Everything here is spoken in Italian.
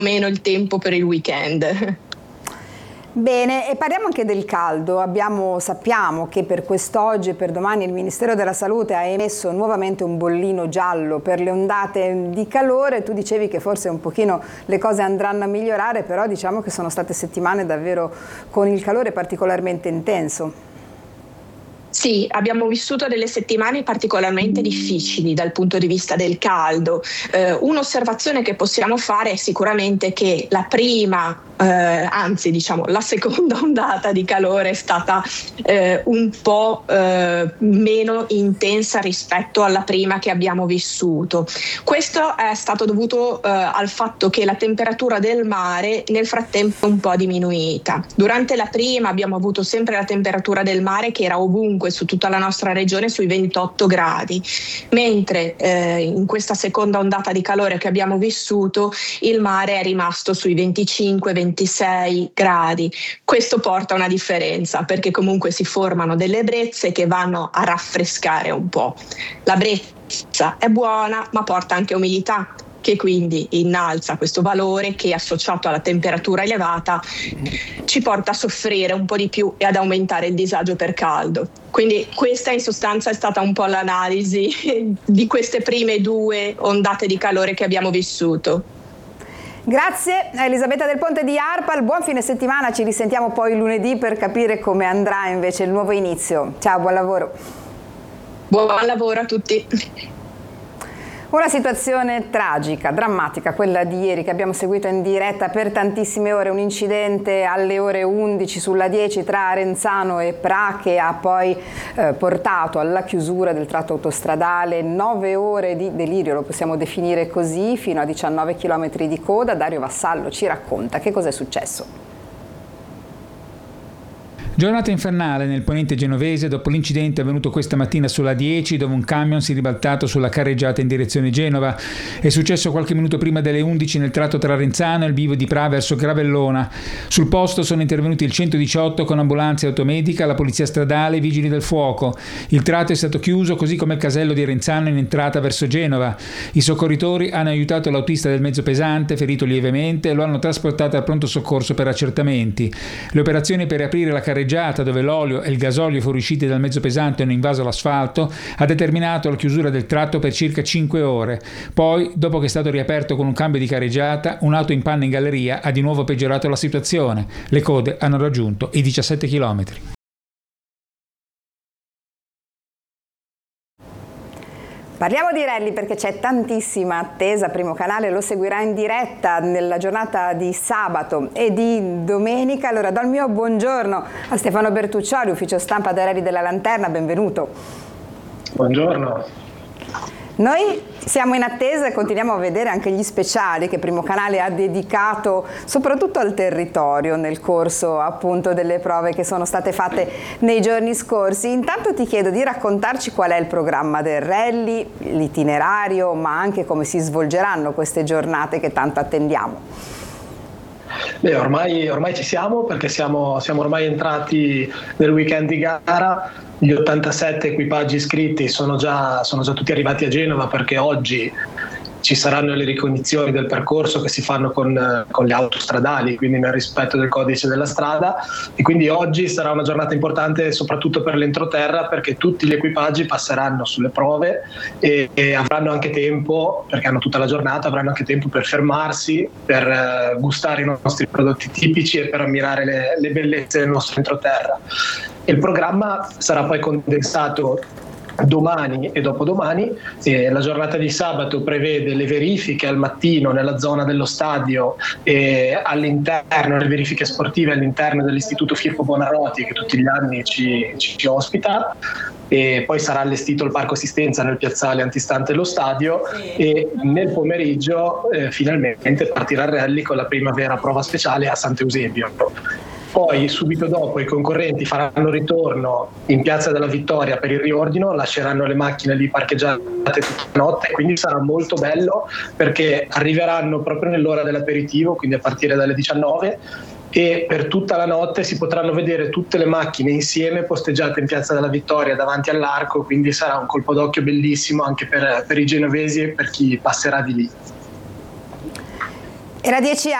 meno il tempo per il weekend. Bene, e parliamo anche del caldo. Sappiamo che per quest'oggi e per domani il Ministero della Salute ha emesso nuovamente un bollino giallo per le ondate di calore. Tu dicevi che forse un pochino le cose andranno a migliorare, però diciamo che sono state settimane davvero con il calore particolarmente intenso. Sì, abbiamo vissuto delle settimane particolarmente difficili dal punto di vista del caldo. Un'osservazione che possiamo fare è sicuramente che la seconda ondata di calore è stata un po' meno intensa rispetto alla prima che abbiamo vissuto. Questo è stato dovuto al fatto che la temperatura del mare nel frattempo è un po' diminuita. Durante la prima abbiamo avuto sempre la temperatura del mare che era ovunque su tutta la nostra regione sui 28 gradi, mentre in questa seconda ondata di calore che abbiamo vissuto il mare è rimasto sui 25-26 gradi. Questo porta a una differenza perché comunque si formano delle brezze che vanno a raffrescare un po'. La brezza è buona ma porta anche umidità, che quindi innalza questo valore che, associato alla temperatura elevata, ci porta a soffrire un po' di più e ad aumentare il disagio per caldo. Quindi questa in sostanza è stata un po' l'analisi di queste prime due ondate di calore che abbiamo vissuto. Grazie a Elisabetta Del Ponte di ARPAL, buon fine settimana, ci risentiamo poi lunedì per capire come andrà invece il nuovo inizio. Ciao, buon lavoro. Buon lavoro a tutti. Una situazione tragica, drammatica, quella di ieri che abbiamo seguito in diretta per tantissime ore, un incidente alle ore 11 sulla 10 tra Arenzano e Pra che ha poi portato alla chiusura del tratto autostradale, 9 ore di delirio, lo possiamo definire così, fino a 19 km di coda. Dario Vassallo ci racconta che cos'è successo. Giornata infernale nel ponente genovese dopo l'incidente avvenuto questa mattina sulla 10 dove un camion si è ribaltato sulla carreggiata in direzione Genova. È successo qualche minuto prima delle 11 nel tratto tra Arenzano e il bivio di Pra verso Gravellona. Sul posto sono intervenuti il 118 con ambulanza e automedica, la polizia stradale e i vigili del fuoco. Il tratto è stato chiuso così come il casello di Arenzano in entrata verso Genova. I soccorritori hanno aiutato l'autista del mezzo pesante, ferito lievemente, e lo hanno trasportato al pronto soccorso per accertamenti. Le operazioni per riaprire la carreggiata, dove l'olio e il gasolio fuoriusciti dal mezzo pesante hanno invaso l'asfalto, ha determinato la chiusura del tratto per circa 5 ore. Poi, dopo che è stato riaperto con un cambio di carreggiata, un'auto in panne in galleria ha di nuovo peggiorato la situazione. Le code hanno raggiunto i 17 km. Parliamo di rally perché c'è tantissima attesa, Primo Canale lo seguirà in diretta nella giornata di sabato e di domenica. Allora do il mio buongiorno a Stefano Bertuccioli, ufficio stampa del Rally della Lanterna, benvenuto. Buongiorno. Noi siamo in attesa e continuiamo a vedere anche gli speciali che Primo Canale ha dedicato soprattutto al territorio nel corso appunto delle prove che sono state fatte nei giorni scorsi. Intanto ti chiedo di raccontarci qual è il programma del rally, l'itinerario, ma anche come si svolgeranno queste giornate che tanto attendiamo. Beh, ormai ci siamo perché siamo ormai entrati nel weekend di gara. Gli 87 equipaggi iscritti sono già tutti arrivati a Genova perché oggi ci saranno le ricognizioni del percorso che si fanno con le auto stradali, quindi nel rispetto del codice della strada, e quindi oggi sarà una giornata importante soprattutto per l'entroterra perché tutti gli equipaggi passeranno sulle prove e avranno anche tempo, perché hanno tutta la giornata, avranno anche tempo per fermarsi, per gustare i nostri prodotti tipici e per ammirare le bellezze del nostro entroterra. Il programma sarà poi condensato domani e dopodomani. La giornata di sabato prevede le verifiche al mattino nella zona dello stadio e all'interno, le verifiche sportive all'interno dell'istituto Firpo Buonarroti che tutti gli anni ci ospita, e poi sarà allestito il parco assistenza nel piazzale antistante lo stadio e nel pomeriggio finalmente partirà il rally con la prima vera prova speciale a Sant'Eusebio. Poi subito dopo i concorrenti faranno ritorno in Piazza della Vittoria per il riordino, lasceranno le macchine lì parcheggiate tutta la notte, quindi sarà molto bello perché arriveranno proprio nell'ora dell'aperitivo, quindi a partire dalle 19, e per tutta la notte si potranno vedere tutte le macchine insieme posteggiate in Piazza della Vittoria davanti all'arco, quindi sarà un colpo d'occhio bellissimo anche per i genovesi e per chi passerà di lì. Era 10